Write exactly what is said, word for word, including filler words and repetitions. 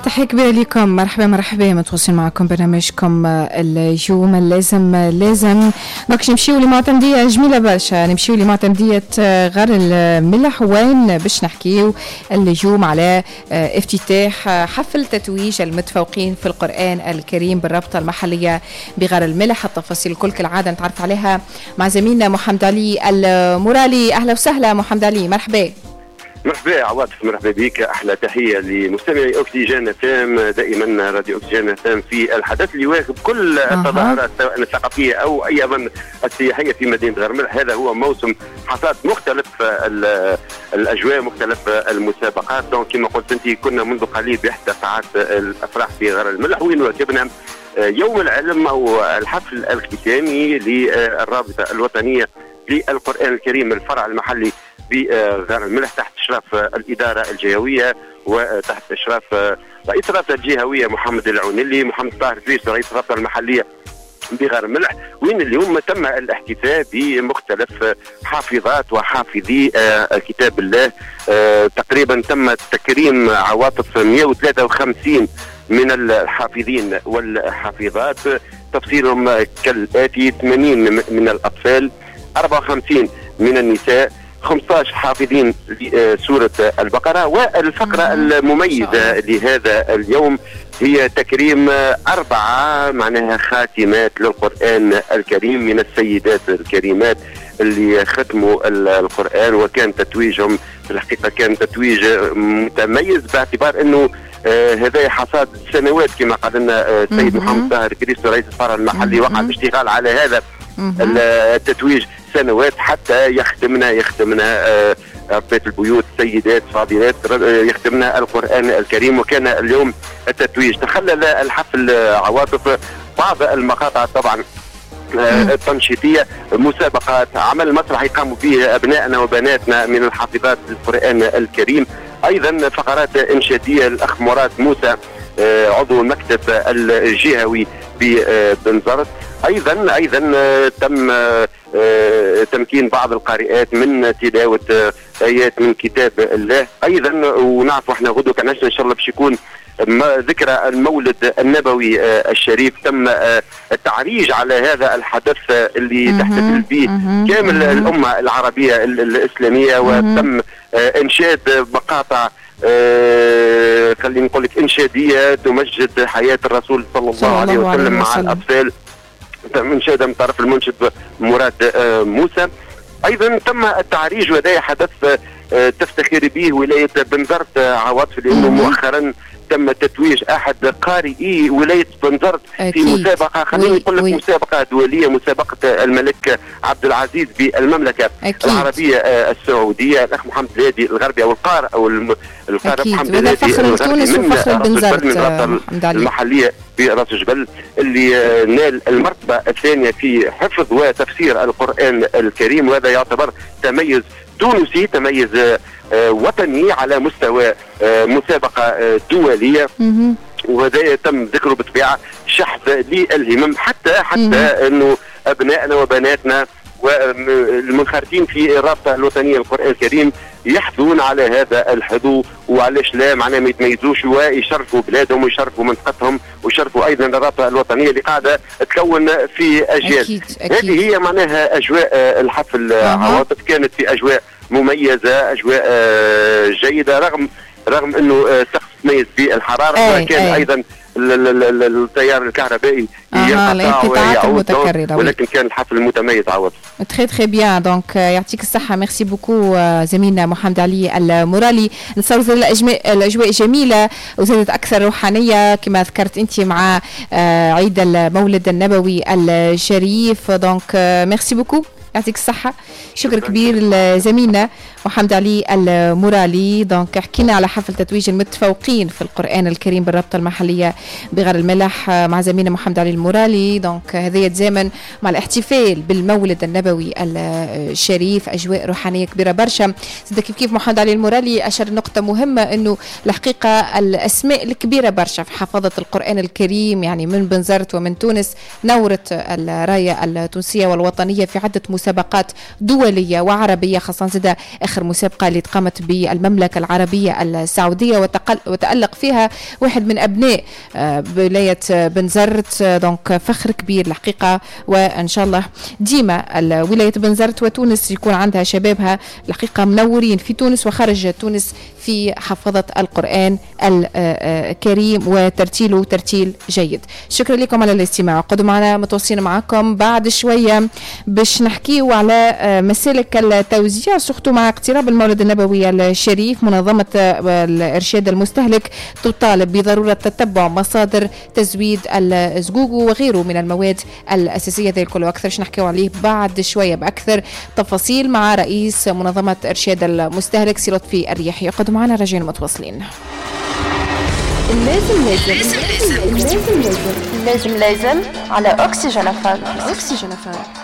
تحية كبيرة لكم. مرحبا مرحبا متواصلين معكم برنامجكم اليوم اللازم لازم دونك نمشيو لمعتمدية جميلة برشا، نمشيو لمعتمدية غار الملح وين باش نحكيو اليوم على افتتاح حفل تتويج المتفوقين في القرآن الكريم بالرابطة المحلية بغار الملح. التفاصيل الكل كالعادة نتعرف عليها مع زميلنا محمد علي المورالي. أهلا وسهلا محمد علي، مرحبا. مرحبا عواطف، مرحبا بك. احلى تحيه لمستمعي اوكسجين فام، دائما راديو اوكسجين فام في الحدث اللي يواكب كل التظاهرات سواء الثقافيه او ايضا السياحيه في مدينه غار الملح. هذا هو موسم حصاد مختلف الاجواء، مختلف المسابقات. دونك كما قلت انت كنا منذ قليل باحدى ساعات الافراح في غار الملح وين واكبنا يوم العلم او الحفل الختامي للرابطه الوطنيه للقرآن الكريم الفرع المحلي بغار الملح تحت إشراف الإدارة الجهوية وتحت إشراف رئيس الرابطة الجهوية محمد العونلي، محمد طاهر فيس رئيس الرابطة المحلية بغار الملح، وين اليوم تم الاحتفاء بمختلف حافظات وحافظي كتاب الله. تقريبا تم تكريم عواطف مئة وثلاثة وخمسين من الحافظين والحافظات، تفصيلهم كالآتي: ثمانين من الأطفال، أربعة وخمسين من النساء، خمسة عشر حافظين لسورة البقرة. والفقرة المميزة لهذا اليوم هي تكريم أربعة معناها خاتمات للقرآن الكريم من السيدات الكريمات اللي ختموا القرآن، وكان تتويجهم في الحقيقة كان تتويج متميز باعتبار أنه آه هذا حصاد سنوات كما قال لنا السيد محمد طاهر كريستو رئيس الفرع المحلي، وقع باشتغال على هذا التتويج سنوات حتى يخدمنا يخدمنا ربات البيوت سيدات فاضلات يخدمنا القرآن الكريم. وكان اليوم التتويج تخلل الحفل عواطف بعض المقاطع طبعا التنشيطية، مسابقات، عمل مسرحي قاموا به أبنائنا وبناتنا من الحافظات للقرآن الكريم، أيضا فقرات إنشادية الأخ مراد موسى عضو المكتب الجهوي ببنزرت. ايضا ايضا تم تمكين بعض القارئات من تلاوه ايات من كتاب الله. ايضا ونعرف احنا غدوه كان ان شاء الله باش يكون ذكرى المولد النبوي الشريف، تم التعريج على هذا الحدث اللي تحتفل به كامل الامه العربيه الاسلاميه، وتم انشاد مقاطع آه خليني نقول لك انشاديه تمجد حياه الرسول صلى الله, صلى الله عليه وسلم مع وسلم. الاطفال، انشاد من طرف المنشد مراد آه موسى. ايضا تم التعريج وهذا حدث آه تفتخر به ولايه بنزرت عواطف، لانه مؤخرا تم تتويج احد قارئي ولايه بنزرت في مسابقه، خليني نقول لك مسابقه دوليه، مسابقه الملك عبد العزيز بالمملكه أكيد. العربيه السعوديه، الاخ محمد الهادي الغربي او القارئ او القارئ محمد الهادي الغربي من راس الجبل من الرابطه المحليه براس الجبل، اللي نال المرتبه الثانيه في حفظ وتفسير القران الكريم. وهذا يعتبر تميز تونسي، تميز وطني على مستوى مسابقة دولية، وهذا تم ذكره بطبيعة شحذ للهمم حتى حتى أنه أبنائنا وبناتنا والمنخرطين في الرابطة الوطنية للقرآن الكريم يحثون على هذا الحضور، وعلاش لا معناه ما يتميزوش ويشرفوا بلادهم ويشرفوا منطقتهم ويشرفوا ايضا الرابطه الوطنيه اللي قاعده تكون في اجيال. أكيد أكيد. هذه هي معناها اجواء الحفل أه. عواطف كانت في اجواء مميزه، اجواء جيده، رغم رغم انه سقف تميز بالحراره، وكان ايضا التيار الكهربائي ينقطع ويعود، ولكن كان الحفل متميز عوض. تري تري بيان. دونك يعطيك الصحة، ميرسي بوكو زميلنا محمد علي المورالي. نتصور الأجواء جميلة وزادت أكثر روحانية كما ذكرت أنت مع عيد المولد النبوي الشريف. دونك ميرسي بوكو، يعطيك الصحة، شكر كبير لزميلنا محمد علي المورالي. دونك حكينا على حفل تتويج المتفوقين في القرآن الكريم بالرابطة المحلية بغار الملح مع زميلنا محمد علي المورالي. دونك هذا يتزامن مع الاحتفال بالمولد النبوي الشريف، أجواء روحانية كبيرة برشا. زاد كيف كيف محمد علي المورالي أشار نقطة مهمة، أنه الحقيقة الأسماء الكبيرة برشا في حفظة القرآن الكريم، يعني من بنزرت ومن تونس نورت الراية التونسية والوطنية في عدة مسابقات دولية وعربية، خاصة زاد آخر مسابقة اللي تقامت بالمملكة العربية السعودية وتألق فيها واحد من أبناء ولاية بنزرت. دونك فخر كبير الحقيقة، وإن شاء الله ديما ولاية بنزرت وتونس يكون عندها شبابها الحقيقة منورين في تونس وخارج تونس في حفظة القرآن الكريم وترتيله ترتيل جيد. شكرا لكم على الاستماع، قدوا معنا متواصلين معكم بعد شوية باش نحكيو على مسالك التوزيع سخطو مع اقتراب المولد النبوي الشريف. منظمة الإرشاد المستهلك تطالب بضرورة تتبع مصادر تزويد الزقوق وغيره من المواد الأساسية. ذلك كله أكثر شو نحكيو عليه بعد شوية بأكثر تفاصيل مع رئيس منظمة إرشاد المستهلك سي لطفي الرياحي. قدوا معنا راجعين متواصلين. لازم لازم لازم لازم لازم لازم لازم على أكسجين أف أم. أكسجين أف أم.